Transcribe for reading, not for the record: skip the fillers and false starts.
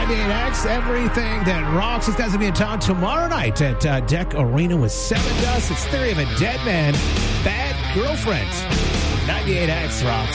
98X, everything that rocks. This doesn't be in town tomorrow night at Deck Arena with Seven Dust. It's Theory of a Dead Man, Bad Girlfriend. 98X rocks.